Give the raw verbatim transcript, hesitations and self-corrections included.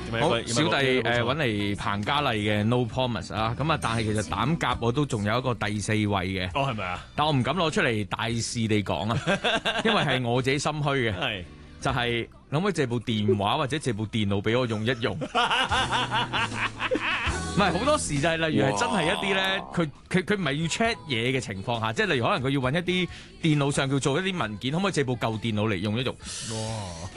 好，小弟誒揾嚟彭嘉麗嘅 No Promise 啊，咁啊，但係其實膽甲我都仲有一個第四位嘅。 哦，係咪啊？ 但我唔敢攞出嚟大肆地講啊，因為係我自己心虛嘅。 係就係可唔可以借部電話或者借部電腦俾我用一用？唔係好多時就係例如係真係一啲咧，佢佢佢唔係要 check 嘢嘅情況下，即係例如可能佢要揾一啲電腦上叫做一啲文件，可唔可以借部舊電腦嚟用一用？哇！